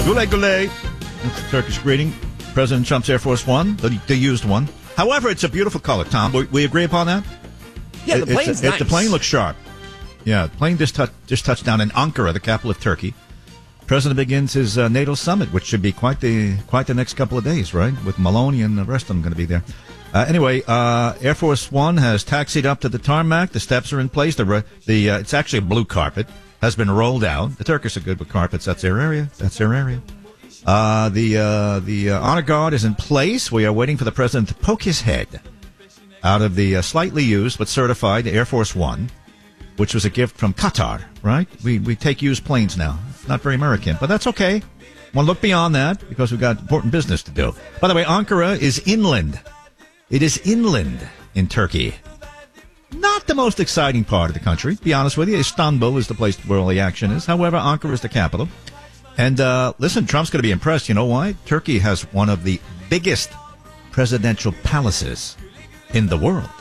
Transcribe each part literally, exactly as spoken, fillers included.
Gule gule. That's the Turkish greeting. President Trump's Air Force One, the, the used one. However, it's a beautiful color, Tom. We, we agree upon that? Yeah, the plane's it's, nice. It, the plane looks sharp. Yeah, the plane just, touch, just touched down in Ankara, the capital of Turkey. President begins his uh, NATO summit, which should be quite the quite the next couple of days, right? With Maloney and the rest of them going to be there. Uh, anyway, uh, Air Force One has taxied up to the tarmac. The steps are in place. The the uh, it's actually a blue carpet has been rolled out. The Turkish are good with carpets. That's their area. That's their area. Uh, the uh, the uh, honor guard is in place. We are waiting for the president to poke his head out of the uh, slightly used but certified Air Force One, which was a gift from Qatar. Right? We we take used planes now. Not very American, but that's okay. We'll look beyond that because we've got important business to do. By the way, Ankara is inland. It is inland in Turkey. Not the most exciting part of the country, to be honest with you. Istanbul is the place where all the action is. However, Ankara is the capital. And uh, listen, Trump's going to be impressed. You know why? Turkey has one of the biggest presidential palaces in the world.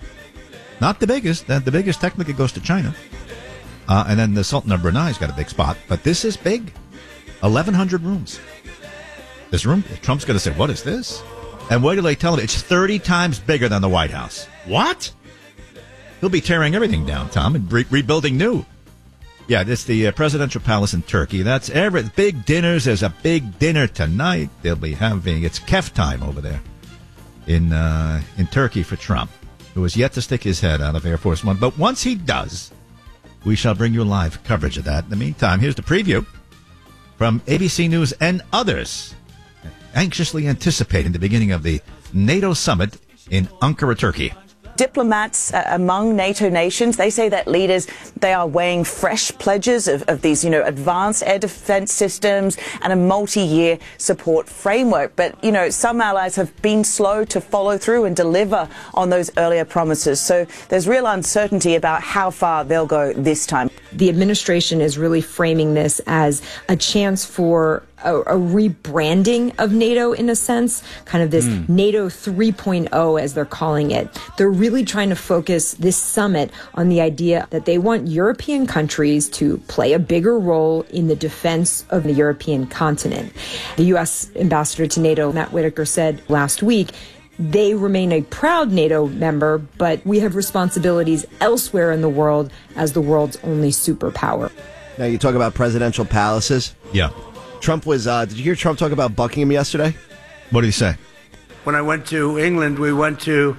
Not the biggest. The biggest technically goes to China. Uh, and then the Sultan of Brunei's got a big spot. But this is big. eleven hundred rooms. This room, Trump's going to say, what is this? And what do they tell him? It's thirty times bigger than the White House. What? He'll be tearing everything down, Tom, and re- rebuilding new. Yeah, it's the uh, presidential palace in Turkey. That's every big dinners. There's a big dinner tonight. They'll be having, it's kef time over there in uh, in Turkey for Trump, who has yet to stick his head out of Air Force One. But once he does, we shall bring you live coverage of that. In the meantime, here's the preview from A B C News and others, anxiously anticipating the beginning of the NATO summit in Ankara, Turkey. Diplomats uh, among NATO nations, they say that leaders, they are weighing fresh pledges of, of these, you know, advanced air defense systems and a multi-year support framework. But, you know, some allies have been slow to follow through and deliver on those earlier promises. So there's real uncertainty about how far they'll go this time. The administration is really framing this as a chance for a, a rebranding of NATO in a sense, kind of this mm. NATO three point oh as they're calling it. They're really trying to focus this summit on the idea that they want European countries to play a bigger role in the defense of the European continent. The U S ambassador to NATO, Matt Whitaker, said last week, they remain a proud NATO member, but we have responsibilities elsewhere in the world as the world's only superpower. Now, you talk about presidential palaces. Yeah. Trump was, uh, did you hear Trump talk about Buckingham yesterday? What did he say? When I went to England, we went to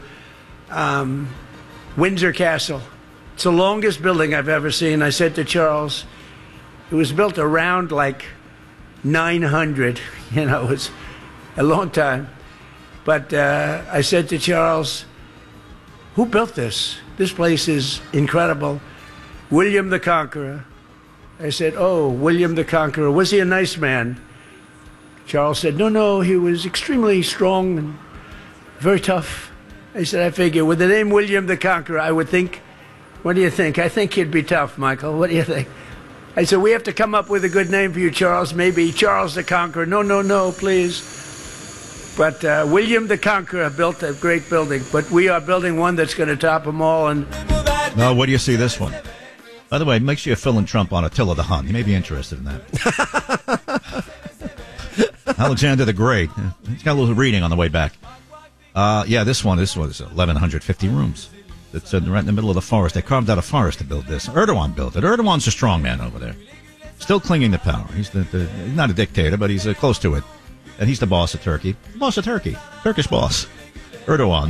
um, Windsor Castle. It's the longest building I've ever seen. I said to Charles, it was built around like nine hundred. You know, it was a long time. But uh, I said to Charles, who built this? This place is incredible. William the Conqueror. I said, oh, William the Conqueror. Was he a nice man? Charles said, no, no, he was extremely strong and very tough. I said, I figure with the name William the Conqueror, I would think, what do you think? I think he'd be tough, Michael. What do you think? I said, we have to come up with a good name for you, Charles. Maybe Charles the Conqueror. No, no, no, please. But uh, William the Conqueror built a great building, but we are building one that's going to top them all. And no, where do you see this one? By the way, make sure you're filling Trump on Attila the Hun. He may be interested in that. Alexander the Great. He's got a little reading on the way back. Uh, yeah, this one, this was eleven fifty rooms. It's uh, right in the middle of the forest. They carved out a forest to build this. Erdogan built it. Erdogan's a strong man over there. Still clinging to power. He's the, the he's not a dictator, but he's uh, close to it. And he's the boss of Turkey. The boss of Turkey. Turkish boss. Erdogan.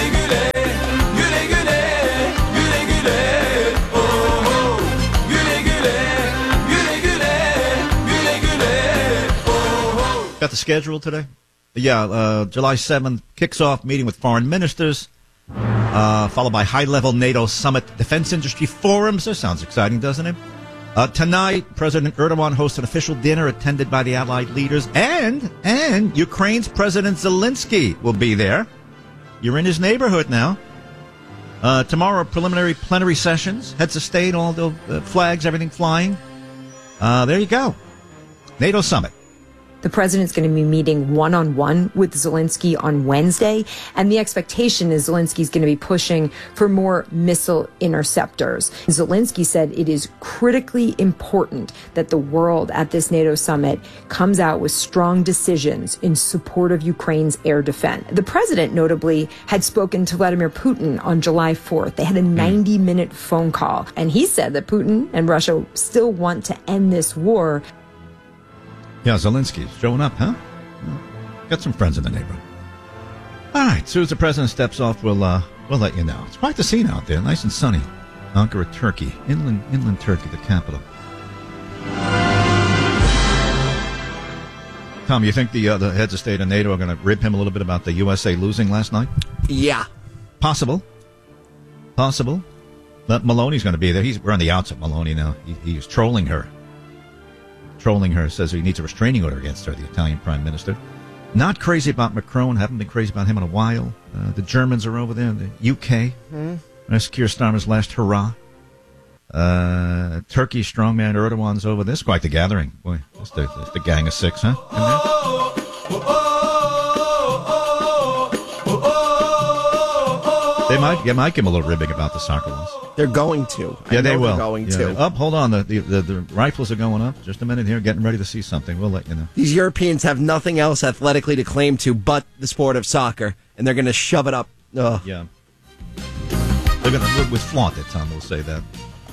Got the schedule today? Yeah, uh, July seventh kicks off meeting with foreign ministers, uh, followed by high-level NATO summit defense industry forums. That sounds exciting, doesn't it? Uh, tonight, President Erdogan hosts an official dinner attended by the allied leaders, and and Ukraine's President Zelensky will be there. You're in his neighborhood now. Uh, tomorrow, preliminary plenary sessions, heads of state, all the uh, flags, everything flying. Uh, there you go. NATO summit. The president's going to be meeting one-on-one with Zelensky on Wednesday, and the expectation is Zelensky's going to be pushing for more missile interceptors. Zelensky said it is critically important that the world at this NATO summit comes out with strong decisions in support of Ukraine's air defense. The president, notably, had spoken to Vladimir Putin on July fourth. They had a ninety-minute phone call, and he said that Putin and Russia still want to end this war. Yeah, Zelensky's showing up, huh? Got some friends in the neighborhood. All right, as soon as the president steps off, we'll uh, we'll let you know. It's quite the scene out there, nice and sunny. Ankara, Turkey, inland inland Turkey, the capital. Tom, you think the uh, the heads of state of NATO are going to rib him a little bit about the U S A losing last night? Yeah. Possible. Possible. But Maloney's going to be there. He's we're on the outs of Maloney now. He, he's trolling her. Trolling her, says he needs a restraining order against her, the Italian prime minister. Not crazy about Macron, haven't been crazy about him in a while. Uh, the Germans are over there, the U K. Mm-hmm. That's Keir Starmer's last hurrah. Uh, Turkey strongman Erdogan's over this. Quite the gathering. Boy, that's the, that's the gang of six, huh? They might, they might give him a little ribbing about the soccer laws. They're going to. I Yeah, they know will. They're going yeah, to. Up, hold on. The, the, the, the rifles are going up. Just a minute here. Getting ready to see something. We'll let you know. These Europeans have nothing else athletically to claim to but the sport of soccer, and they're going to shove it up. Ugh. Yeah. They're going to, with flaunt it, Tom will say that.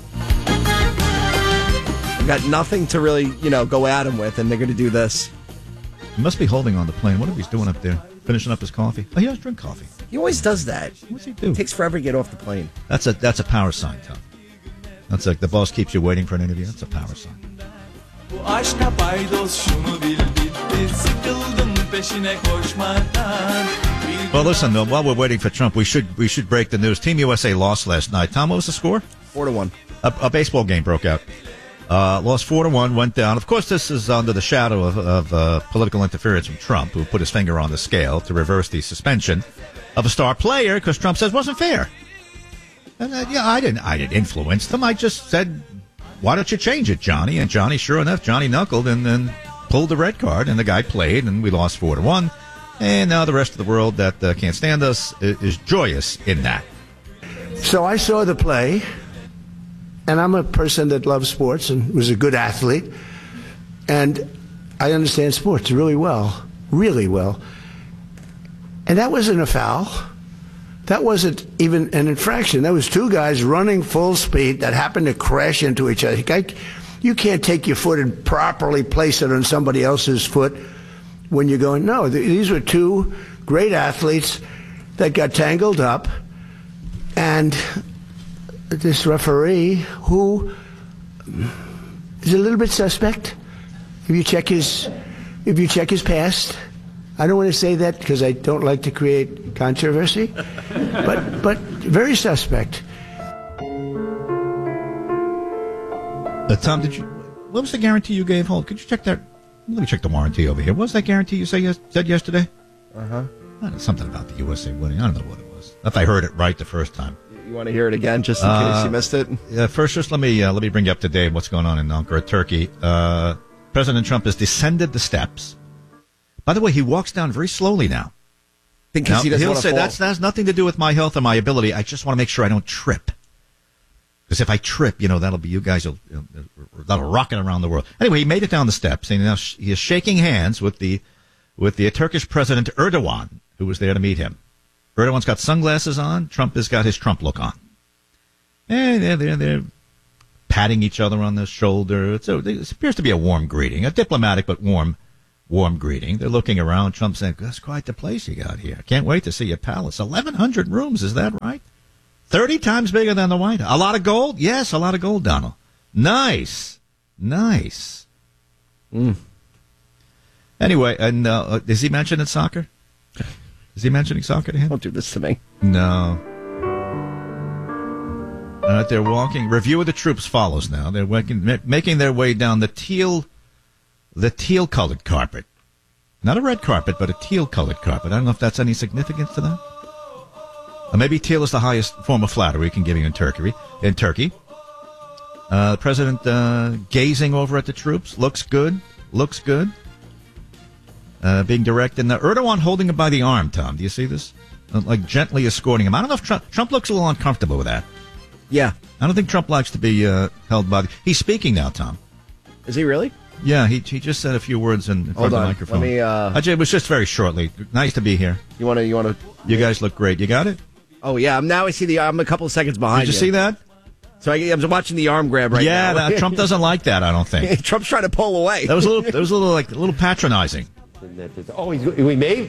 They've got nothing to really, you know, go at them with, and they're going to do this. He must be holding on the plane. What are he doing up there? Finishing up his coffee? Oh, he does drink coffee. He always does that. What's he do? It takes forever to get off the plane. That's a that's a power sign, Tom. That's like the boss keeps you waiting for an interview. That's a power sign. Well, listen, though, while we're waiting for Trump, we should we should break the news. Team U S A lost last night. Tom, what was the score? Four to one. A, a baseball game broke out. Uh, lost four to one, went down. Of course, this is under the shadow of, of uh, political interference from Trump, who put his finger on the scale to reverse the suspension of a star player because Trump says it wasn't fair. And, uh, yeah, I didn't. I didn't influence them. I just said, "Why don't you change it, Johnny?" And Johnny, sure enough, Johnny knuckled and then pulled the red card, and the guy played, and we lost four to one. And now the rest of the world that uh, can't stand us is, is joyous in that. So I saw the play, and I'm a person that loves sports and was a good athlete, and I understand sports really well, really well. And that wasn't a foul. That wasn't even an infraction. That was two guys running full speed that happened to crash into each other. You can't take your foot and properly place it on somebody else's foot when you're going, no, these were two great athletes that got tangled up, and this referee, who is a little bit suspect, if you check his, if you check his past. I don't want to say that because I don't like to create controversy, but but very suspect. Uh, Tom, did you? What was the guarantee you gave? Hold, could you check that? Let me check the warranty over here. What was that guarantee you say yes, said yesterday? Uh huh. Something about the U S A winning. I don't know what it was. If I heard it right the first time. You want to hear it again, just in uh, case you missed it? Yeah. First, just let me uh, let me bring you up to date. What's going on in Ankara, Turkey? Uh, President Trump has descended the steps. By the way, he walks down very slowly now. Because now, he doesn't he'll want to say fall. that's that has nothing to do with my health or my ability. I just want to make sure I don't trip. Because if I trip, you know, that'll be you guys will you know, that'll rock it around the world. Anyway, he made it down the steps, and now he is shaking hands with the with the Turkish President Erdogan, who was there to meet him. Erdogan's got sunglasses on. Trump has got his Trump look on, and they're they're, they're patting each other on the shoulder. So it appears to be a warm greeting, a diplomatic but warm. Warm greeting. They're looking around. Trump saying, that's quite the place you got here. Can't wait to see your palace. eleven hundred rooms, is that right? thirty times bigger than the White House. A lot of gold? Yes, a lot of gold, Donald. Nice. Nice. Mm. Anyway, and uh, is he mentioning soccer? Is he mentioning soccer to him? Don't do this to me. No. Uh, they're walking. Review of the troops follows now. They're making, making their way down the teal... The teal-colored carpet. Not a red carpet, but a teal-colored carpet. I don't know if that's any significance to that. Or maybe teal is the highest form of flattery you can give you in Turkey. In Turkey. Uh, the president uh, gazing over at the troops. Looks good. Looks good. uh, being directed. And Erdogan holding him by the arm, Tom. Do you see this? Uh, like gently escorting him. I don't know if Trump, Trump looks a little uncomfortable with that. Yeah. I don't think Trump likes to be uh, held by the... He's speaking now, Tom. Is he really? Yeah, he he just said a few words in, in front Hold of the on. microphone. Let me, uh... Ajay, it was just very shortly. Nice to be here. You want to... You want to... You guys look great. You got it? Oh, yeah. Now I see the... I'm a couple of seconds behind Did you see that? So I, I'm watching the arm grab right yeah, now. Yeah, Trump doesn't like that, I don't think. Trump's trying to pull away. That was a little, that was a little, like, a little patronizing. Oh, he's, we may...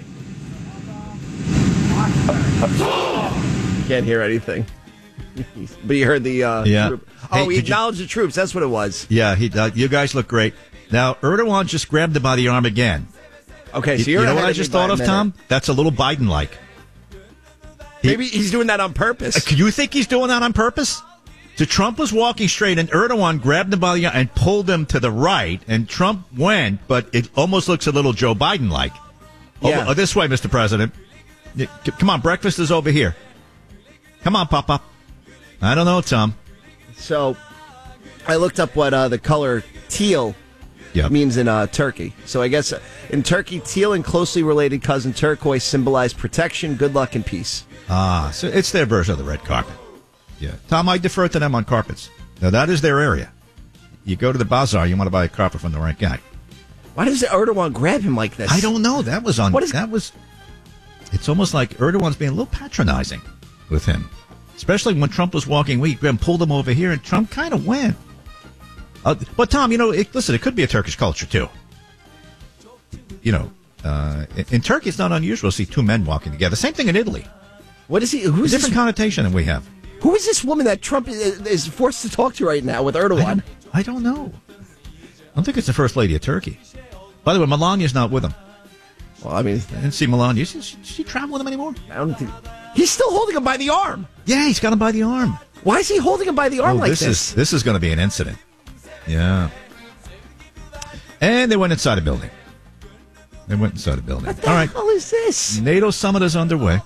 Can't hear anything. But you heard the... Uh, yeah. Troop. Oh, Hey, he did you- acknowledged the troops. That's what it was. Yeah, he. Uh, you guys look great. Now, Erdogan just grabbed him by the arm again. Okay, so You, you're you know ahead what I of just me by thought a of, minute. Tom? That's a little Biden-like. He- Maybe he's doing that on purpose. Uh, You think he's doing that on purpose? So Trump was walking straight, and Erdogan grabbed him by the arm and pulled him to the right, and Trump went, but it almost looks a little Joe Biden-like. Yeah. Over, uh, this way, Mister President. Y- c- Come on, breakfast is over here. Come on, Papa. I don't know, Tom. So I looked up what uh, the color teal Yep. means in uh, Turkey. So I guess uh, in Turkey, teal and closely related cousin turquoise symbolize protection, good luck, and peace. Ah, so it's their version of the red carpet. Yeah. Tom, I defer to them on carpets. Now, that is their area. You go to the bazaar, you want to buy a carpet from the right guy. Why does Erdogan grab him like this? I don't know. That was on. What is- that was. It's almost like Erdogan's being a little patronizing with him, especially when Trump was walking. We pulled him over here, and Trump kind of went. Uh, but Tom, you know, it, listen, it could be a Turkish culture too. You know, uh, in, in Turkey, it's not unusual to see two men walking together. Same thing in Italy. What is he? A Who's different this? connotation than we have. Who is this woman that Trump is, is forced to talk to right now with I Erdogan? don't, I don't know. I don't think it's the first lady of Turkey. By the way, Melania's not with him. Well, I mean, I didn't see Melania. Does she, does she travel with him anymore? I don't think he's still holding him by the arm. Yeah, he's got him by the arm. Why is he holding him by the arm Oh, like this this? is this is going to be an incident. Yeah. And they went inside a building. They went inside a building. What the All right. hell is this? NATO summit is underway.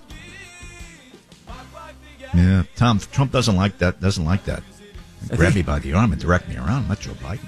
Yeah, Tom, Trump doesn't like that. Doesn't like that. Grab me by the arm and direct me around. Not Joe Biden.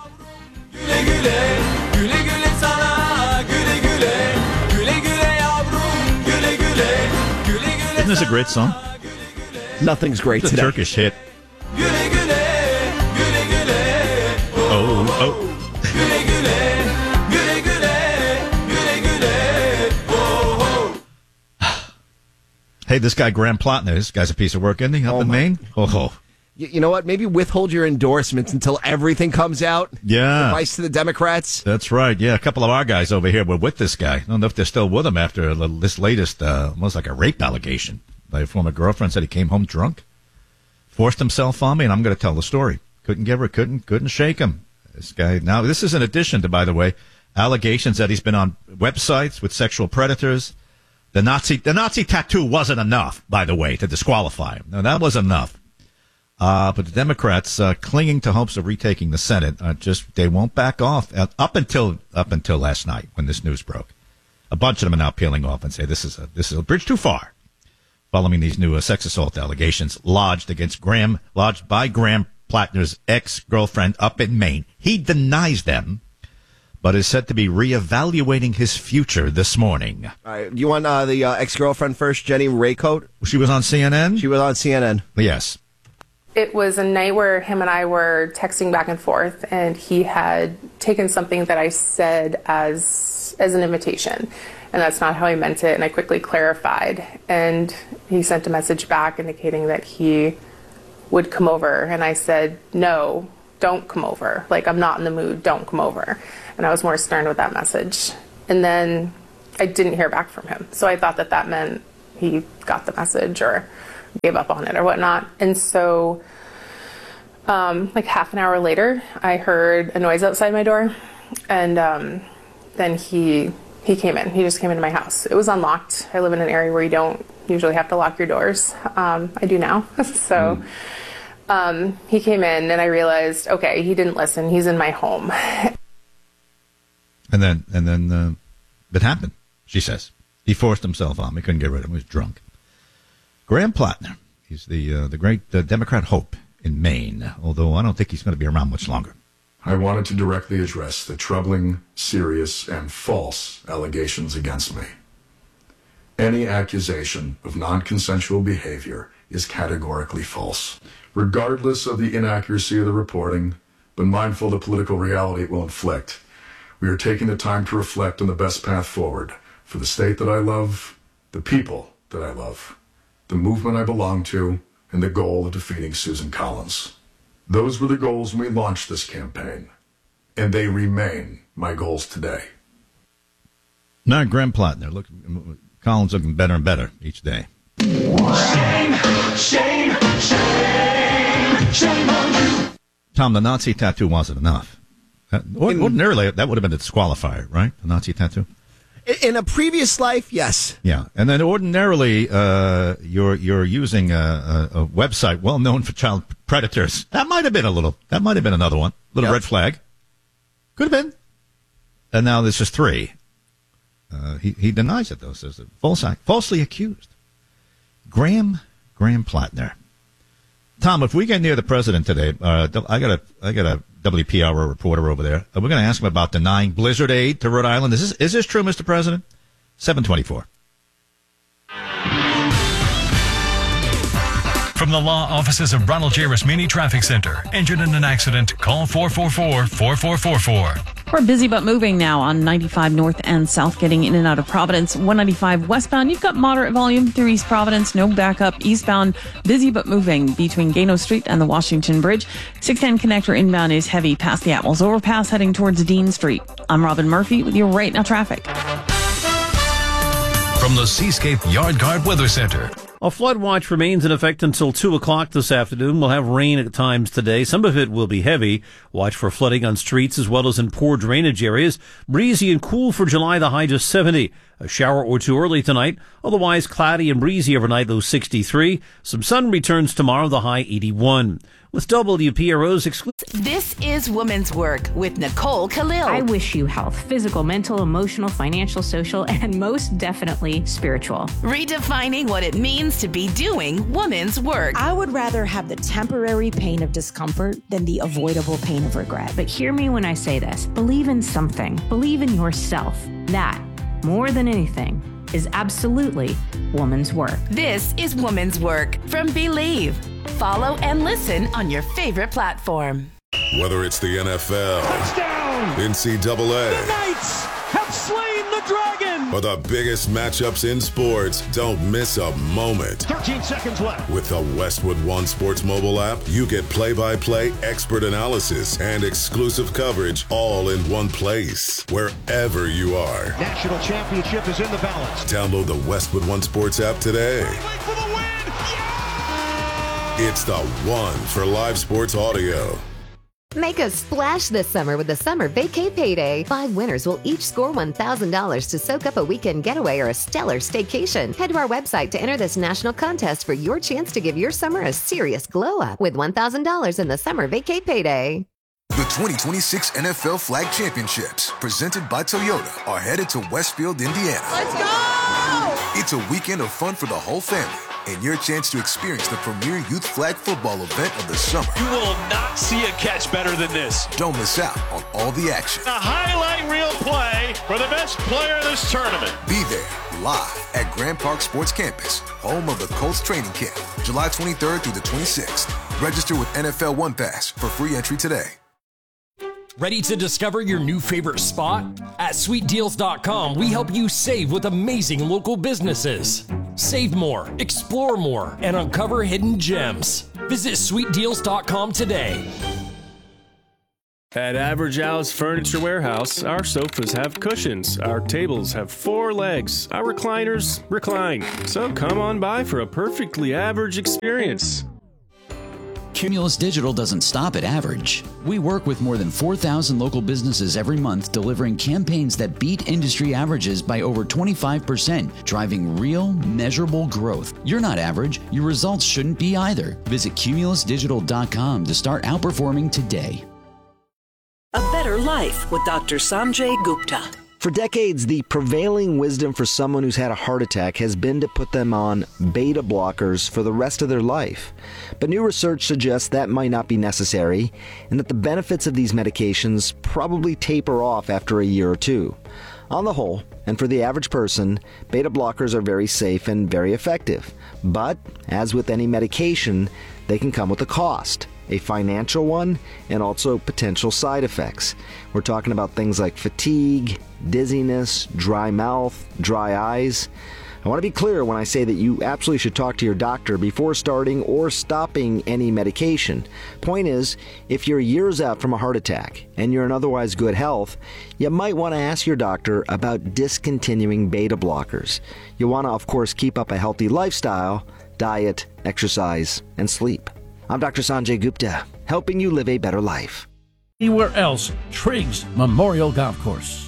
Güle güle, güle güle sana, güle güle, güle güle yavrum, güle güle, güle güle. Isn't this a great song? Nothing's great It's a today. Turkish hit. Güle güle, güle güle, Oh, oh. güle güle, güle güle, güle güle, oh oh. Hey, this guy Graham Plotner, this guy's a piece of work, isn't he? Up Oh, in my- Maine. Oh, oh. You, you know what? Maybe withhold your endorsements until everything comes out. Yeah. Advice to the Democrats. That's right. Yeah, a couple of our guys over here were with this guy. I don't know if they're still with him after a little- this latest, uh, almost like a rape allegation by a former girlfriend. Said he came home drunk, forced himself on me, and I'm going to tell the story. Couldn't give her, couldn't, couldn't shake him. This guy. Now, this is in addition to, by the way, allegations that he's been on websites with sexual predators. The Nazi, the Nazi tattoo wasn't enough, by the way, to disqualify him. No, that was enough. Uh, but the Democrats, uh, clinging to hopes of retaking the Senate, uh, just they won't back off uh, up until up until last night when this news broke. A bunch of them are now peeling off and say this is a this is a bridge too far. Following these new uh, sex assault allegations lodged against Graham, lodged by Graham Plattner's ex-girlfriend up in Maine, he denies them, but is said to be reevaluating his future this morning. All right. Do you want uh, the uh, ex-girlfriend first, Jenny Raycoat? She was on C N N. She was on C N N. Yes. It was a night where him and I were texting back and forth, and he had taken something that I said as as an invitation, and that's not how I meant it. And I quickly clarified, and he sent a message back indicating that he would come over, and I said, "No, don't come over. Like, I'm not in the mood. Don't come over." And I was more stern with that message. And then I didn't hear back from him, so I thought that that meant he got the message or gave up on it or whatnot. And so um, like half an hour later, I heard a noise outside my door, and um, then he he came in. He just came into my house. It was unlocked. I live in an area where you don't usually have to lock your doors. Um, I do now. so um, he came in, and I realized, okay, he didn't listen. He's in my home. And then and then uh, it happened, she says. He forced himself on me. Couldn't get rid of him. He was drunk. Graham Plattner. He's the uh, the great uh, Democrat hope in Maine, although I don't think he's going to be around much longer. I wanted to directly address the troubling, serious, and false allegations against me. Any accusation of non-consensual behavior is categorically false, regardless of the inaccuracy of the reporting, but mindful of the political reality it will inflict. We are taking the time to reflect on the best path forward for the state that I love, the people that I love, the movement I belong to, and the goal of defeating Susan Collins. Those were the goals when we launched this campaign, and they remain my goals today. Now, Graham Plattner, look, Collins looking better and better each day. Shame, shame, shame, shame on you. Tom, the Nazi tattoo wasn't enough. That, ordinarily, that would have been a disqualifier, right? The Nazi tattoo? In a previous life, yes. Yeah, and then ordinarily, uh, you're you're using a, a, a website well known for child predators. That might have been a little. That might have been another one. Little Yep. red flag. Could have been. And now this is three. Uh, he he denies it though. Says it false, falsely accused. Graham Graham Plattner. Tom, if we get near the president today, uh, I got a I got a W P R reporter over there. We're going to ask him about denying blizzard aid to Rhode Island. Is this is this true, Mister President? seven twenty-four. From the law offices of Ronald J. Rasmini Traffic Center. Injured in an accident? Call four four four, four four four four. We're busy but moving now on ninety-five north and south, getting in and out of Providence. one ninety-five westbound, you've got moderate volume through East Providence, no backup. Eastbound, busy but moving between Gano Street and the Washington Bridge. six ten connector inbound is heavy past the Atwells Overpass, heading towards Dean Street. I'm Robin Murphy with your Right Now traffic. From the Seascape Yard Guard Weather Center. A flood watch remains in effect until two o'clock this afternoon. We'll have rain at times today. Some of it will be heavy. Watch for flooding on streets as well as in poor drainage areas. Breezy and cool for July, the high just seventy. A shower or two early tonight. Otherwise cloudy and breezy overnight, low sixty-three. Some sun returns tomorrow, the high eighty-one. With W P R O's exclusive. This is Women's Work with Nicole Khalil. I wish you health, physical, mental, emotional, financial, social, and most definitely spiritual. Redefining what it means to be doing women's work. I would rather have the temporary pain of discomfort than the avoidable pain of regret. But hear me when I say this. Believe in something. Believe in yourself. That, more than anything, is absolutely woman's work. This is Women's Work from Believe. Follow and listen on your favorite platform. Whether it's the N F L, Touchdown! N C double A, The Knights have slain the dragon! or the biggest matchups in sports, don't miss a moment. thirteen seconds left. With the Westwood One Sports mobile app, you get play-by-play expert analysis and exclusive coverage all in one place, wherever you are. National championship is in the balance. Download the Westwood One Sports app today. It's the one for live sports audio. Make a splash this summer with the Summer Vacay Payday. Five winners will each score one thousand dollars to soak up a weekend getaway or a stellar staycation. Head to our website to enter this national contest for your chance to give your summer a serious glow up with one thousand dollars in the Summer Vacay Payday. The twenty twenty-six N F L Flag Championships, presented by Toyota, are headed to Westfield, Indiana. Let's go! It's a weekend of fun for the whole family and your chance to experience the premier youth flag football event of the summer. You will not see a catch better than this. Don't miss out on all the action. A highlight reel play for the best player in this tournament. Be there live at Grand Park Sports Campus, home of the Colts training camp, July twenty-third through the twenty-sixth. Register with N F L One Pass for free entry today. Ready to discover your new favorite spot? At sweet deals dot com, we help you save with amazing local businesses. Save more, explore more, and uncover hidden gems. Visit sweet deals dot com today. At Average House Furniture Warehouse, our sofas have cushions, our tables have four legs, our recliners recline. So come on by for a perfectly average experience. Cumulus Digital doesn't stop at average. We work with more than four thousand local businesses every month, delivering campaigns that beat industry averages by over twenty-five percent, driving real, measurable growth. You're not average. Your results shouldn't be either. Visit cumulus digital dot com to start outperforming today. A better life with Doctor Sanjay Gupta. For decades, the prevailing wisdom for someone who's had a heart attack has been to put them on beta blockers for the rest of their life. But new research suggests that might not be necessary, and that the benefits of these medications probably taper off after a year or two. On the whole, and for the average person, beta blockers are very safe and very effective. But, as with any medication, they can come with a cost. A financial one, and also potential side effects. We're talking about things like fatigue, dizziness, dry mouth, dry eyes. I want to be clear when I say that you absolutely should talk to your doctor before starting or stopping any medication. Point is, if you're years out from a heart attack and you're in otherwise good health, you might want to ask your doctor about discontinuing beta blockers. You want to, of course, keep up a healthy lifestyle, diet, exercise, and sleep. I'm Doctor Sanjay Gupta, helping you live a better life. Anywhere else, Triggs Memorial Golf Course.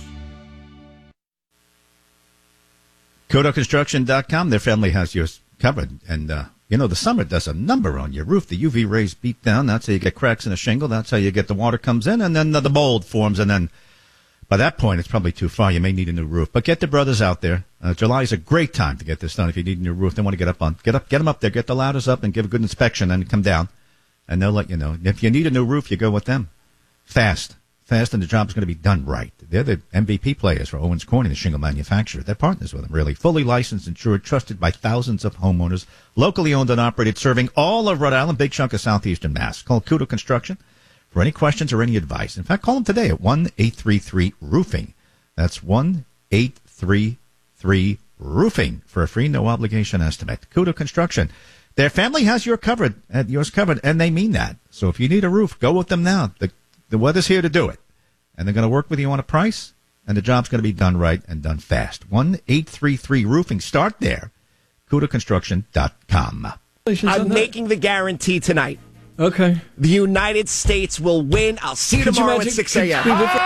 Kodo Construction dot com, their family has yours covered. And, uh, you know, the summer does a number on your roof. The U V rays beat down. That's how you get cracks in the shingle. That's how you get the water comes in, and then the mold forms. And then by that point, it's probably too far. You may need a new roof. But get the brothers out there. Uh, July is a great time to get this done. If you need a new roof, they want to get up on, get up, get them up there, get the ladders up, and give a good inspection, and come down. And they'll let you know. If you need a new roof, you go with them. Fast. Fast, and the job's going to be done right. They're the M V P players for Owens Corning, the shingle manufacturer. They're partners with them, really. Fully licensed, insured, trusted by thousands of homeowners. Locally owned and operated, serving all of Rhode Island, big chunk of southeastern Mass. Call Kudo Construction for any questions or any advice. In fact, call them today at one eight three three roofing. That's one eight three three roofing for a free, no obligation estimate. Kudo Construction. Their family has your covered, uh, yours covered, and they mean that. So if you need a roof, go with them now. The, the weather's here to do it. And they're going to work with you on a price, and the job's going to be done right and done fast. one eight three three roofing. Start there. Kudo Construction dot com. I'm making the guarantee tonight. Okay. The United States will win. I'll see you Could tomorrow you at imagine- six a.m.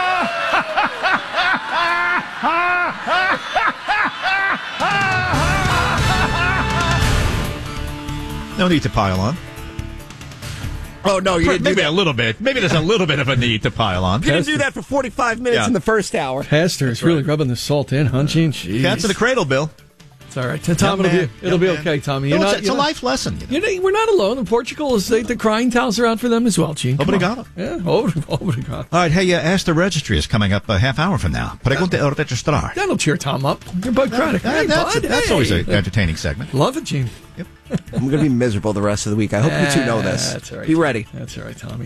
No need to pile on. Oh, no, you didn't do Maybe that. a little bit. Maybe there's a little bit of a need to pile on. You didn't do that for forty-five minutes Yeah. in the first hour. Pastor is really rubbing the salt in, huh, Gene? Jeez. Cats in the cradle, Bill. It's all right. Tom, Young it'll man, be, it'll be young man. okay, Tommy. No, You're it's, not, it's a you're not- life lesson. You know? You know, we're not alone. In Portugal, is they, the crying towels are out for them as well, Gene. Come Obrigado. on. Yeah, obrigado. All right, hey, uh, Ask the Registry is coming up a half hour from now. Pregunta el registrar. That'll cheer Tom up. You're Bud Craddock. Yeah, Hey, that's Bud. that's hey. always an entertaining segment. Love it, Gene. I'm going to be miserable the rest of the week. I hope you two know this. That's all right. Be ready. That's all right, Tommy.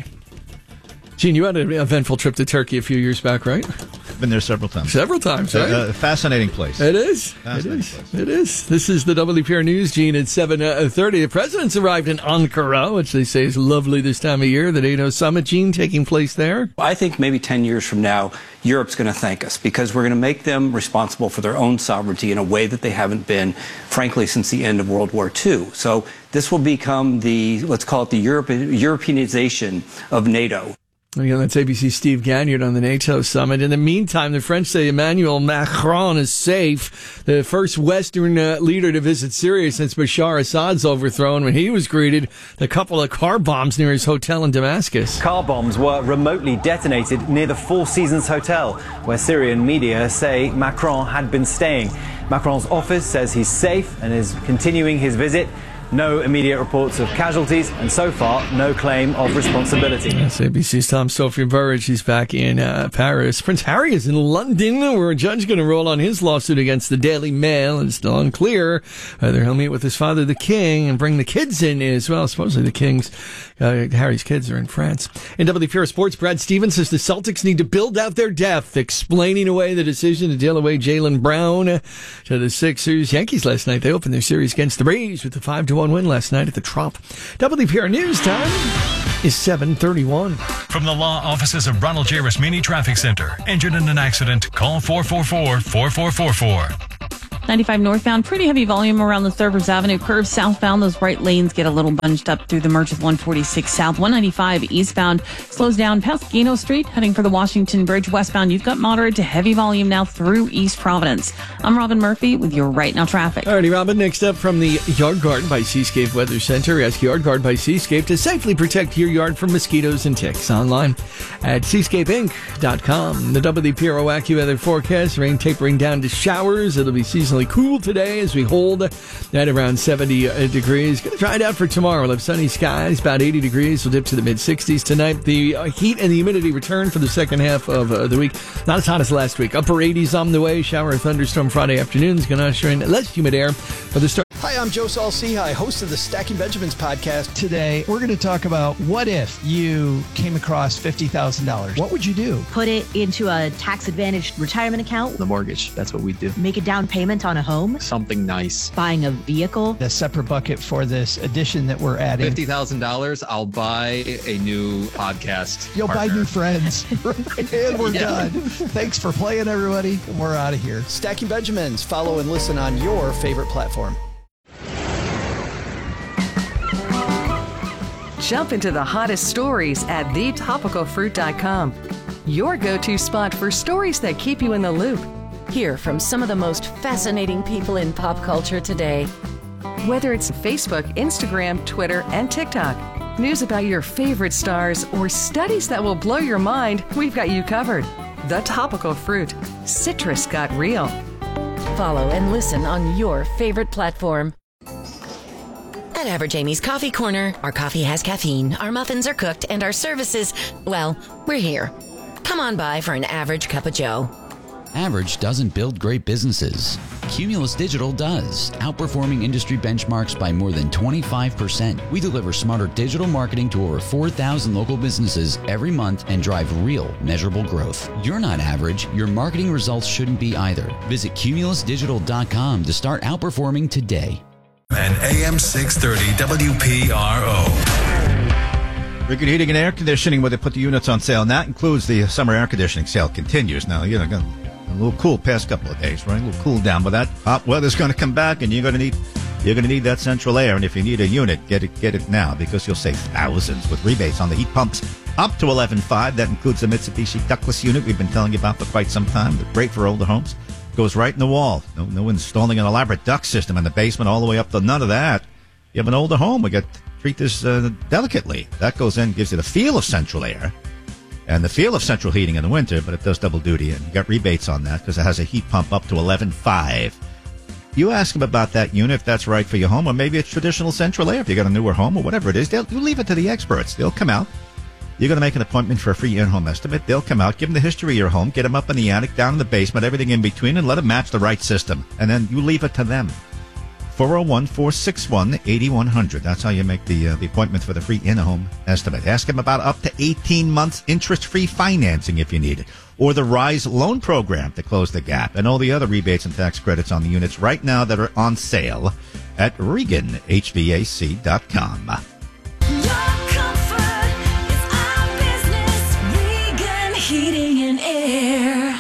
Gene, you had an eventful trip to Turkey a few years back, right? Been there several times. Several times, right? Uh, fascinating place. It is. It Fascinating is. place. It is. This is the W P R News, Gene, at seven thirty. The president's arrived in Ankara, which they say is lovely this time of year. The NATO summit, Gene, taking place there. I think maybe ten years from now, Europe's going to thank us because we're going to make them responsible for their own sovereignty in a way that they haven't been, frankly, since the end of World War Two. So this will become the, let's call it the Europe, Europeanization of NATO. Again, that's A B C's Steve Gagnon on the NATO summit. In the meantime, the French say Emmanuel Macron is safe. The first Western uh, leader to visit Syria since Bashar Assad's overthrown, when he was greeted with a couple of car bombs near his hotel in Damascus. Car bombs were remotely detonated near the Four Seasons Hotel, where Syrian media say Macron had been staying. Macron's office says he's safe and is continuing his visit. No immediate reports of casualties, and so far, no claim of responsibility. That's A B C's Tom Sophia Burridge. He's back in uh, Paris. Prince Harry is in London, where a judge is going to roll on his lawsuit against the Daily Mail. And it's still unclear whether he'll meet with his father, the king, and bring the kids in as well. Supposedly the king's, uh, Harry's kids are in France. In W P R Sports, Brad Stevens says the Celtics need to build out their depth, explaining away the decision to deal away Jaylen Brown to the Sixers. Yankees last night, they opened their series against the Braves with a five to one win last night at the Trop. W P R News time is seven thirty-one. From the law offices of Ronald J. Rasmini Traffic Center. Injured in an accident? Call four four four, four four four four. ninety-five northbound, pretty heavy volume around the Surfers Avenue curve. Southbound, those right lanes get a little bunched up through the merge with one forty-six South. one ninety-five eastbound slows down past Gano Street, heading for the Washington Bridge. Westbound, you've got moderate to heavy volume now through East Providence. I'm Robin Murphy with your Right Now traffic. Alrighty, Robin. Next up from the Yard Guard by Seascape Weather Center. Ask Yard Guard by Seascape to safely protect your yard from mosquitoes and ticks. Online at seascape inc dot com. The W P R O AccuWeather forecast. Rain tapering down to showers. It'll be seasonally cool today as we hold at around seventy degrees. Going to try it out for tomorrow. We'll have sunny skies, about eighty degrees. We'll dip to the mid-sixties tonight. The uh, heat and the humidity return for the second half of uh, the week. Not as hot as last week. Upper eighties on the way. Shower or thunderstorm Friday afternoon is going to usher in less humid air for the start. Hi, I'm Joe Saul-Sehy, host of the Stacking Benjamins podcast. Today, we're going to talk about what if you came across fifty thousand dollars. What would you do? Put it into a tax-advantaged retirement account. The mortgage. That's what we do. Make a down payment on a home. Something nice. Buying a vehicle. A separate bucket for this addition that we're adding. fifty thousand dollars, I'll buy a new podcast. You'll partner. buy new friends. And we're Yeah. done. Thanks for playing, everybody. And we're out of here. Stacking Benjamins. Follow and listen on your favorite platform. Jump into the hottest stories at the topical fruit dot com. Your go-to spot for stories that keep you in the loop. Hear from some of the most fascinating people in pop culture today. Whether it's Facebook, Instagram, Twitter, and TikTok, news about your favorite stars, or studies that will blow your mind, we've got you covered. The Topical Fruit. Citrus got real. Follow and listen on your favorite platform. At Average Amy's Coffee Corner, our coffee has caffeine, our muffins are cooked, and our services, well, we're here. Come on by for an average cup of joe. Average doesn't build great businesses. Cumulus Digital does, outperforming industry benchmarks by more than twenty-five percent. We deliver smarter digital marketing to over four thousand local businesses every month and drive real, measurable growth. You're not average. Your marketing results shouldn't be either. Visit cumulus digital dot com to start outperforming today. And A M six thirty W P R O. Rickard Heating and Air Conditioning, where they put the units on sale, and that includes the summer air conditioning sale continues. Now, you know, a little cool past couple of days, right? A little cool down, but that hot weather's going to come back, and you're going to need you're going to need that central air. And if you need a unit, get it get it now, because you'll save thousands with rebates on the heat pumps up to eleven five. That includes the Mitsubishi ductless unit we've been telling you about for quite some time. They're great for older homes. Goes right in the wall. No, no installing an elaborate duct system in the basement all the way up to none of that. You have an older home. We got to treat this uh, delicately. That goes in, gives you the feel of central air and the feel of central heating in the winter, but it does double duty. And you got rebates on that because it has a heat pump up to eleven five. You ask them about that unit, if that's right for your home, or maybe it's traditional central air if you got a newer home or whatever it is. They'll, you leave it to the experts. They'll come out. You're going to make an appointment for a free in-home estimate. They'll come out, give them the history of your home, get them up in the attic, down in the basement, everything in between, and let them match the right system. And then you leave it to them. four oh one, four six one, eight one zero zero. That's how you make the uh, the appointment for the free in-home estimate. Ask them about up to eighteen months interest-free financing if you need it, or the RISE loan program to close the gap, and all the other rebates and tax credits on the units right now that are on sale at Regan H V A C dot com. Heating and air.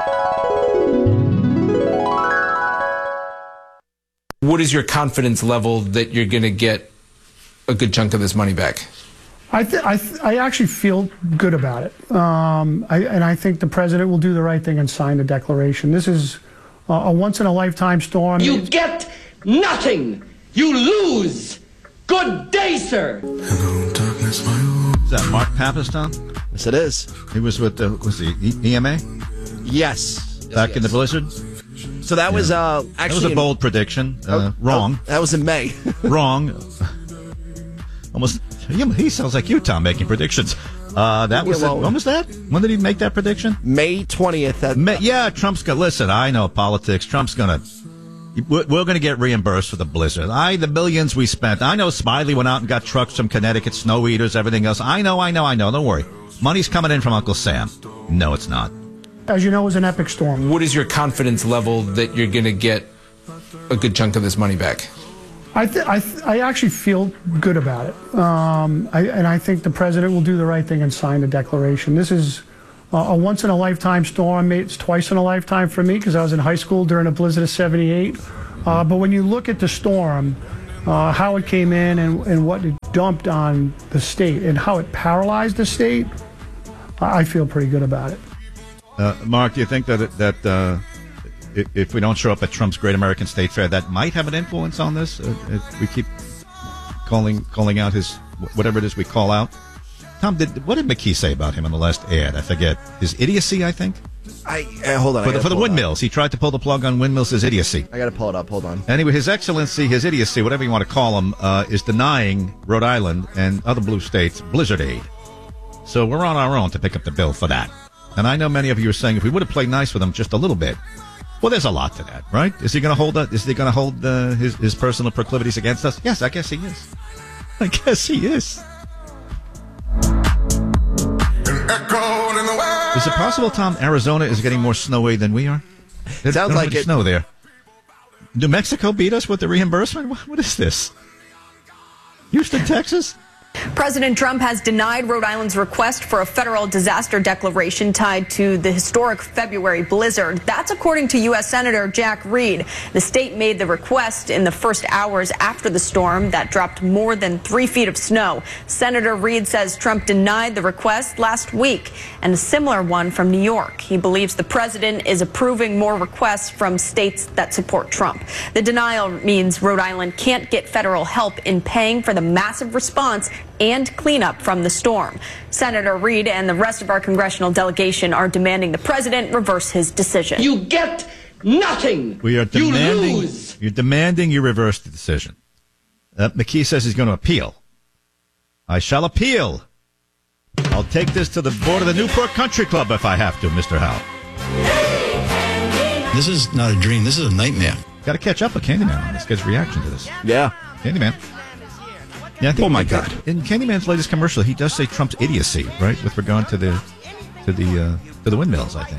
What is your confidence level that you're going to get a good chunk of this money back? I, th- I, th- I actually feel good about it. Um, I, and I think the president will do the right thing and sign the declaration. This is a, a once-in-a-lifetime storm. You get nothing. You lose. Good day, sir. Hello, darkness, my old. Is that Mark Papiston? Yes, it is. He was with the, was he E M A? Yes. Back yes, in the yes. blizzard? So that Yeah. was uh, actually... That was a in- bold prediction. Uh, Oh, wrong. oh, that was in May. Wrong. Almost. He sounds like you, Tom, making predictions. Uh, that was Yeah, well- it. When was that? When did he make that prediction? May twentieth. At, May, yeah, Trump's going to... Listen, I know politics. Trump's going to... We're, we're going to get reimbursed for the blizzard. I, the millions we spent. I know Smiley went out and got trucks from Connecticut, snow eaters, everything else. I know, I know, I know. Don't worry. Money's coming in from Uncle Sam. No, it's not. As you know, it was an epic storm. What is your confidence level that you're going to get a good chunk of this money back? I, th- I, th- I actually feel good about it. Um, I, and I think the president will do the right thing and sign the declaration. This is uh, a once-in-a-lifetime storm. It's twice in a lifetime for me because I was in high school during a blizzard of seventy-eight. Uh, but when you look at the storm, uh, how it came in and, and what it dumped on the state and how it paralyzed the state, I feel pretty good about it. Uh, Mark, do you think that it, that uh, if, if we don't show up at Trump's Great American State Fair, that might have an influence on this? Uh, if we keep calling calling out his whatever it is we call out. Tom, did, what did McKee say about him in the last ad? I forget. His idiocy, I think. I uh, hold on. For I the, for the pull windmills, he tried to pull the plug on windmills. His idiocy. I got to pull it up. Hold on. Anyway, His Excellency, his idiocy, whatever you want to call him, uh, is denying Rhode Island and other blue states blizzard aid. So we're on our own to pick up the bill for that. And I know many of you are saying if we would have played nice with him just a little bit. Well, there's a lot to that, right? Is he going to hold that? Is he going to hold uh, his his personal proclivities against us? Yes, I guess he is. I guess he is. Is it possible, Tom, Arizona is getting more snowy than we are? It sounds like it. Snow there. New Mexico beat us with the reimbursement? What, what is this? Houston, Texas? President Trump has denied Rhode Island's request for a federal disaster declaration tied to the historic February blizzard. That's according to U S Senator Jack Reed. The state made the request in the first hours after the storm that dropped more than three feet of snow. Senator Reed says Trump denied the request last week and a similar one from New York. He believes the president is approving more requests from states that support Trump. The denial means Rhode Island can't get federal help in paying for the massive response and cleanup from the storm. Senator Reed and the rest of our congressional delegation are demanding the president reverse his decision. You get nothing. We are demanding. You lose. You're demanding you reverse the decision. Uh, McKee says he's going to appeal. I shall appeal. I'll take this to the board of the Newport Country Club if I have to, Mister Howell. This is not a dream. This is a nightmare. Got to catch up with Candyman on this kid's reaction to this. Yeah. Candyman. Yeah, I think oh my God! In Candyman's latest commercial, he does say Trump's idiocy, right, with regard to the to the uh, to the windmills. I think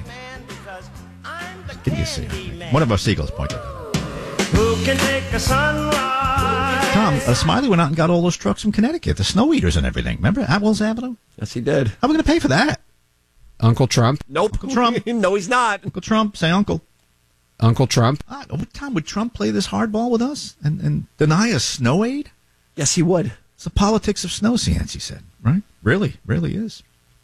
idiocy. One of our seagulls pointed. Who can take a sunrise? Tom, uh, Smiley went out and got all those trucks from Connecticut, the snow eaters and everything. Remember Atwell's Avenue? Yes, he did. How are we going to pay for that? Uncle Trump? Nope. Uncle Trump? No, he's not. Uncle Trump, say Uncle. Uncle Trump? Uh, Tom, would Trump play this hardball with us and, and deny us snow aid? Yes, he would. It's the politics of snow, Cianci said, right? Really, really is.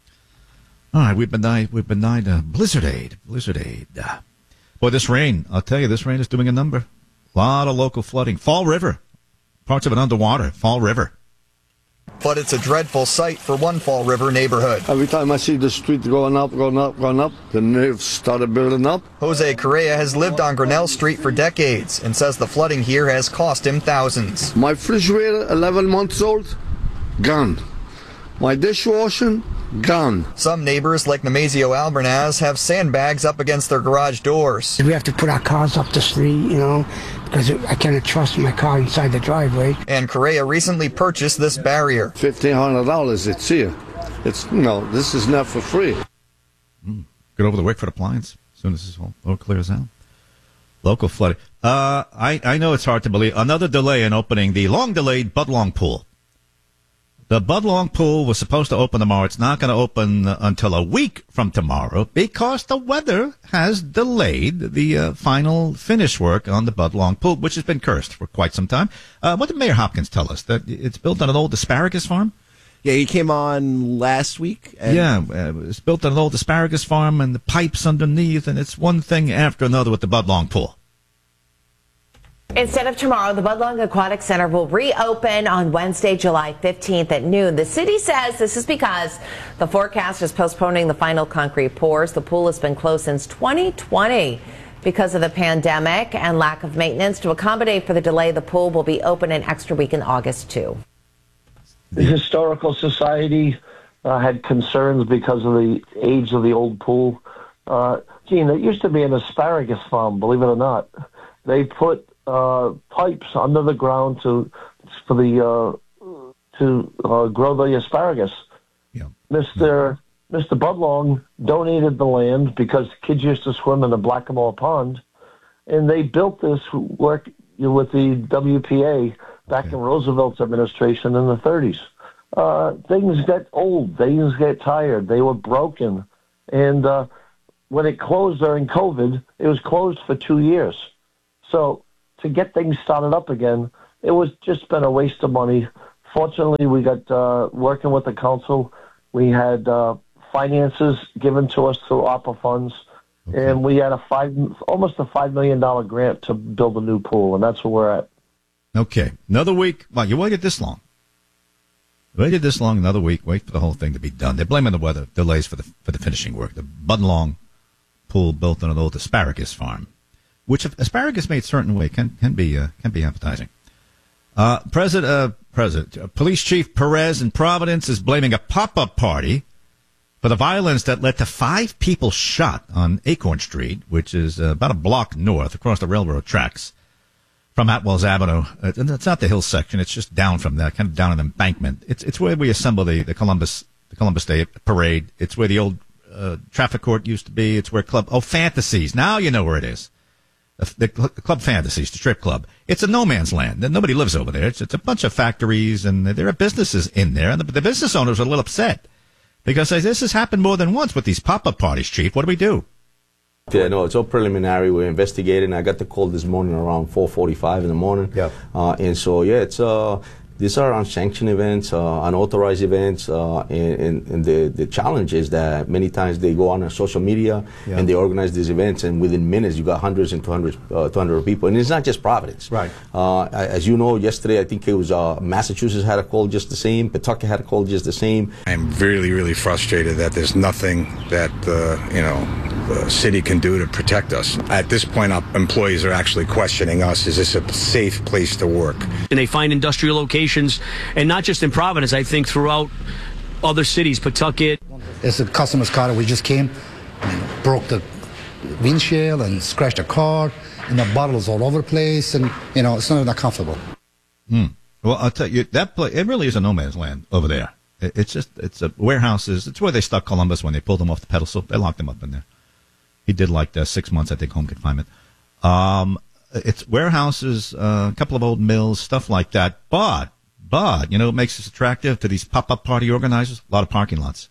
All right, we've been denied, we've been denied uh, blizzard aid, blizzard aid. Uh, boy, this rain, I'll tell you, this rain is doing a number. A lot of local flooding. Fall River, parts of it underwater, Fall River. But it's a dreadful sight for one Fall River neighborhood. Every time I see the street going up, going up, going up, the nerves started building up. Jose Correa has lived on Grinnell Street for decades and says the flooding here has cost him thousands. My refrigerator, eleven months old, gone. My dishwasher, gone. Some neighbors, like Nemesio Albernaz, have sandbags up against their garage doors. We have to put our cars up the street, you know, because I can't trust my car inside the driveway. And Correa recently purchased this barrier. fifteen hundred dollars, it's here. It's, you know, this is not for free. Mm. Get over the Wickford appliance as soon as this all, all clears out. Local flooding. Uh, I, I know it's hard to believe. Another delay in opening the long-delayed Budlong Pool. The Budlong Pool was supposed to open tomorrow. It's not going to open until a week from tomorrow because the weather has delayed the uh, final finish work on the Budlong Pool, which has been cursed for quite some time. Uh, what did Mayor Hopkins tell us? That it's built on an old asparagus farm? Yeah, he came on last week. And yeah, uh, it's built on an old asparagus farm and the pipes underneath, and it's one thing after another with the Budlong Pool. Instead of tomorrow, the Budlong Aquatic Center will reopen on Wednesday, July fifteenth at noon. The city says this is because the forecast is postponing the final concrete pours. The pool has been closed since twenty twenty because of the pandemic and lack of maintenance. To accommodate for the delay, the pool will be open an extra week in August, too. The Historical Society uh, had concerns because of the age of the old pool. Uh, Gene, it used to be an asparagus farm, believe it or not. They put Uh, pipes under the ground to for the uh, to uh, grow the asparagus. Yeah. Mister Mister Budlong donated the land because kids used to swim in the Blackamoor Pond, and they built this work with the W P A back okay. in Roosevelt's administration in the thirties. Uh, things get old, things get tired, they were broken, And uh, when it closed during COVID, it was closed for two years. So to get things started up again, it was just been a waste of money. Fortunately, we got uh, working with the council. We had uh, finances given to us through ARPA funds, okay. and we had a five, almost a five million dollar grant to build a new pool, and that's where we're at. Okay, another week. Well, you waited this long. You waited this long. Another week. Wait for the whole thing to be done. They're blaming the weather delays for the for the finishing work. The Budlong pool built on an old asparagus farm, which if asparagus made a certain way can can be uh, can be appetizing. Uh, President, uh, President, uh, Police Chief Perez in Providence is blaming a pop-up party for the violence that led to five people shot on Acorn Street, which is uh, about a block north across the railroad tracks from Atwells Avenue. Uh, it's not the hill section; it's just down from that, kind of down an embankment. It's it's where we assemble the, the Columbus the Columbus Day parade. It's where the old uh, traffic court used to be. It's where Club oh Fantasies. Now you know where it is. The Club Fantasies, the strip club. It's a no man's land. Nobody lives over there. It's, it's a bunch of factories, and there are businesses in there. And the, the business owners are a little upset because this has happened more than once with these pop-up parties, Chief. What do we do? Yeah, no, it's all preliminary. We're investigating. I got the call this morning around four forty-five in the morning. Yeah. Uh, and so, yeah, it's... Uh, These are unsanctioned events, uh, unauthorized events, uh, and, and the, the challenge is that many times they go on social media yeah. and they organize these events, and within minutes you got hundreds and two hundred, uh, two hundred people. And it's not just Providence. Right. Uh, as you know, yesterday I think it was uh, Massachusetts had a call just the same, Pawtucket had a call just the same. I'm really, really frustrated that there's nothing that, uh, you know, the city can do to protect us. At this point, our employees are actually questioning us, is this a safe place to work? And they find industrial locations, and not just in Providence, I think throughout other cities, Pawtucket. It's a customer's car that we just came, and broke the windshield and scratched the car, and the bottles all over the place, and, you know, it's not that comfortable. Hmm. Well, I'll tell you, that place, it really is a no man's land over there. It, it's just, it's a warehouses. It's where they stuck Columbus when they pulled him off the pedestal. They locked him up in there. He did like uh, six months, I think, home confinement. Um, it's warehouses, uh, a couple of old mills, stuff like that. But, but, you know what makes us attractive to these pop-up party organizers? A lot of parking lots.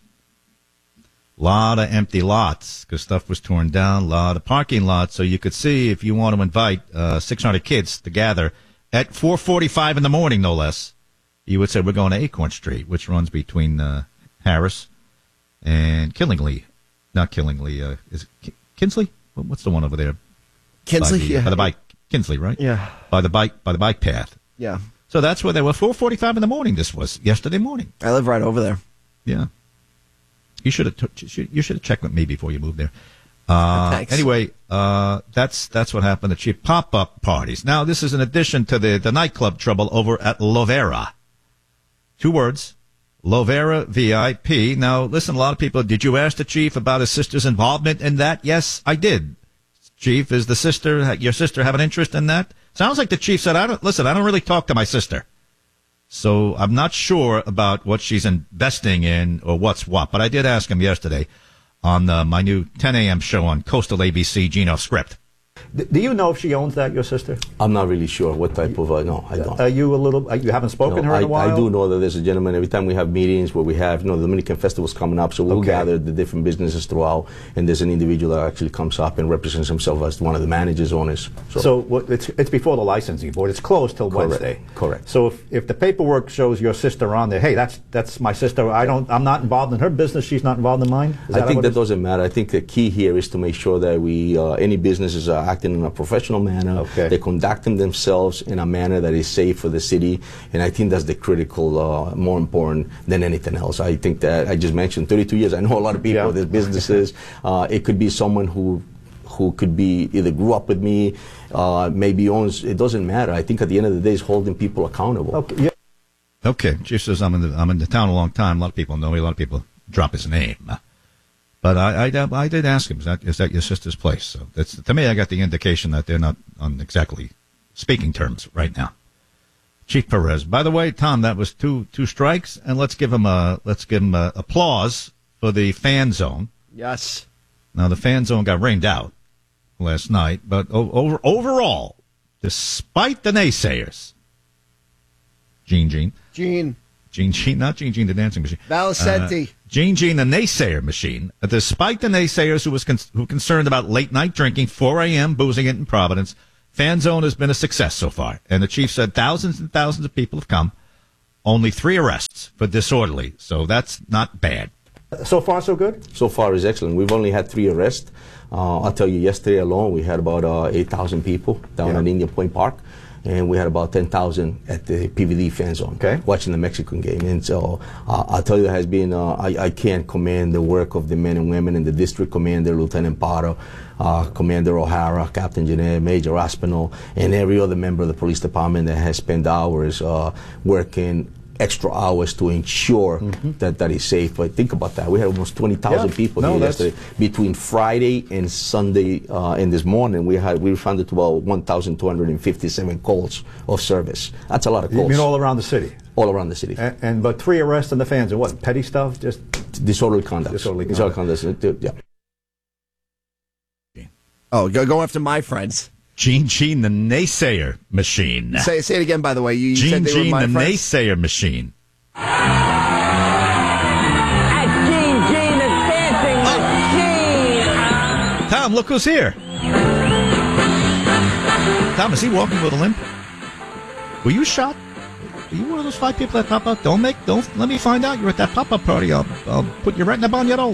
A lot of empty lots because stuff was torn down. A lot of parking lots. So you could see if you want to invite uh, six hundred kids to gather at four forty-five in the morning, no less, you would say we're going to Acorn Street, which runs between uh, Harris and Killingly. Not Killingly. Uh, is it Kinsley? What's the one over there? Kinsley, by the, yeah. By the bike. Kinsley, right? Yeah. By the bike, by the bike path. Yeah. So that's where they were. four forty-five in the morning. This was yesterday morning. I live right over there. Yeah. You should have. T- you should have checked with me before you moved there. Uh, Thanks. Anyway, uh, that's that's what happened. The cheap pop-up parties. Now, this is in addition to the the nightclub trouble over at Lovera. Two words. Lovera V I P. Now, listen, a lot of people, did you ask the chief about his sister's involvement in that? Yes, I did. Chief, is the sister, your sister have an interest in that? Sounds like the chief said, I don't, listen, I don't really talk to my sister. So I'm not sure about what she's investing in or what's what, but I did ask him yesterday on uh, my new ten a.m. show on Coastal A B C, Gino Script. Do you know if she owns that, your sister? I'm not really sure what type of, uh, no, I don't. Are you a little, uh, you haven't spoken no, to her in I, a while? I do know that there's a gentleman, every time we have meetings where we have, you know, the Dominican Festival's coming up, so we'll Okay. gather the different businesses throughout, and there's an individual that actually comes up and represents himself as one of the managers, owners. So, so what, it's, it's before the licensing board. It's closed till Correct. Wednesday. Correct. So if, if the paperwork shows your sister on there, hey, that's that's my sister. I don't. I'm not involved in her business. She's not involved in mine. Is I that think what that it is? doesn't matter. I think the key here is to make sure that we, uh, any businesses are acting in a professional manner. Okay. They conducting themselves in a manner that is safe for the city, and I think that's the critical, uh, more important than anything else. I think that I just mentioned thirty-two years. I know a lot of people. Yeah. There's businesses. Uh, it could be someone who. who could be either grew up with me, uh, maybe owns. It doesn't matter. I think at the end of the day, it's holding people accountable. Okay. Yeah. Okay. Chief says I'm in the I'm in the town a long time. A lot of people know me. A lot of people drop his name. But I, I, I did ask him, is that, is that your sister's place? So that's, to me, I got the indication that they're not on exactly speaking terms right now. Chief Perez. By the way, Tom, that was two two strikes, and let's give him a let's give him a applause for the fan zone. Yes. Now the fan zone got rained out last night, but over overall, despite the naysayers, Gene, Gene, Gene, Gene Gene, not Gene Gene, the dancing machine. Valicenti. Uh, Gene Gene, the naysayer machine. Uh, Despite the naysayers who was con- who concerned about late night drinking, four a.m. boozing it in Providence, Fan Zone has been a success so far. And the chief said thousands and thousands of people have come. Only three arrests for disorderly, so that's not bad. So far, so good? So far is excellent. We've only had three arrests. Uh, I'll tell you, yesterday alone, we had about uh, eight thousand people down Yeah. at Indian Point Park. And we had about ten thousand at the P V D Fan Zone, okay, watching the Mexican game. And so uh, I'll tell you, there has been, uh, I, I can't commend the work of the men and women in the district commander, Lieutenant Parra, uh, Commander O'Hara, Captain Janet, Major Aspinall, and every other member of the police department that has spent hours uh, working extra hours to ensure mm-hmm. that that is safe. But think about that. We had almost twenty thousand Yeah. people No, here that's- yesterday. Between Friday and Sunday uh, and this morning, we had we responded to about one thousand two hundred fifty-seven calls of service. That's a lot of You calls. mean all around the city? All around the city. And, and but three arrests on the fans and what? Petty stuff? Just disorderly conduct. Disorderly Disorderly conduct. conduct. Yeah. Oh, go go after my friends. Gene Gene, the naysayer machine. Say say it again. By the way, you, you Gene said they Gene, were my the friends. naysayer machine. Gene Gene, the dancing machine. Tom, look who's here. Tom, is he walking with a limp? Were you shot? Are you one of those five people that pop up? Don't make, don't let me find out you're at that pop-up party. I'll, I'll put you right in the bonnet.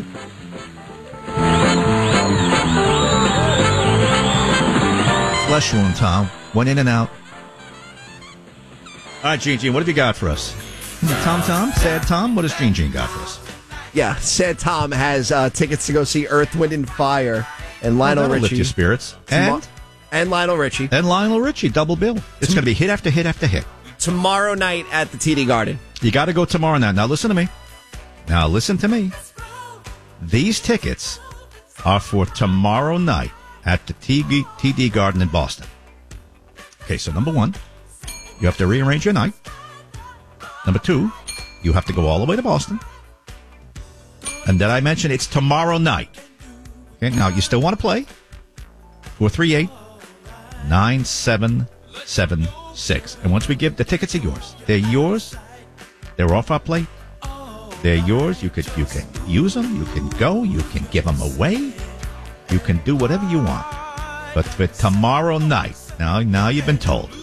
Flesh wound, Tom. Went in and out. All right, Gene Gene, what have you got for us? Tom Tom? Sad Tom? What has Gene Gene got for us? Yeah, Sad Tom has uh, tickets to go see Earth, Wind, and Fire and Lionel that'll Richie. lift your spirits. Tomo- And? and Lionel Richie. And Lionel Richie, double bill. It's going to be hit after hit after hit. Tomorrow night at the T D Garden. You got to go tomorrow night. Now listen to me. Now listen to me. These tickets are for tomorrow night at the T D Garden in Boston. Okay, so number one, you have to rearrange your night. Number two, you have to go all the way to Boston. And then I mentioned it's tomorrow night. Okay, now you still want to play? four three eight, nine seven seven six. And once we give, the tickets are yours. They're yours. They're off our plate. They're yours. You could you can use them. You can go. You can give them away. You can do whatever you want. But for tomorrow night, now now you've been told.